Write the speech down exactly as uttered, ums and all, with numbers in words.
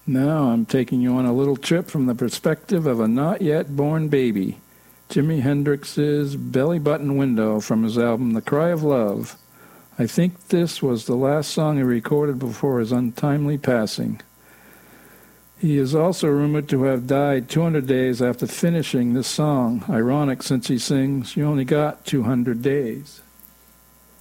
Now I'm taking you on a little trip from the perspective of a not-yet-born baby. Jimi Hendrix's Belly Button Window from his album The Cry of Love. I think this was the last song he recorded before his untimely passing. He is also rumored to have died two hundred days after finishing this song. Ironic, since he sings, "You only got two hundred days."